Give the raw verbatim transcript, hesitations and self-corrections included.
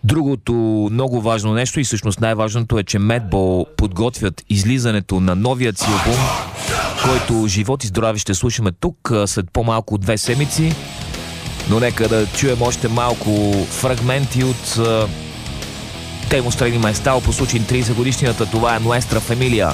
Другото много важно нещо и всъщност най-важното е, че Madball подготвят излизането на новият си албум, който живот и здраве ще слушаме тук след по-малко от две седмици. Но нека да чуем още малко фрагменти от Temos Training My Style по случай тридесет годишнината. Това е Nuestra Familia.